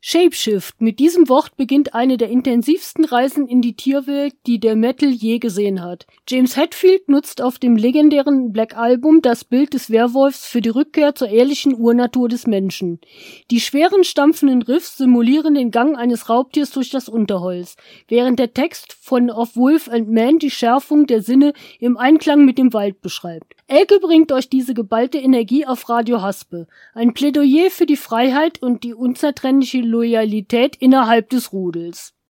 Shapeshift. Mit diesem Wort beginnt eine der intensivsten Reisen in die Tierwelt, die der Metal je gesehen hat. James Hetfield nutzt auf dem legendären Black Album das Bild des Werwolfs für die Rückkehr zur ehrlichen Urnatur des Menschen. Die schweren, stampfenden Riffs simulieren den Gang eines Raubtiers durch das Unterholz, während der Text von Of Wolf and Man die Schärfung der Sinne im Einklang mit dem Wald beschreibt. Elke bringt euch diese geballte Energie auf Radio Haspe. Ein Plädoyer für die Freiheit und die unzertrennliche Loyalität innerhalb des Rudels.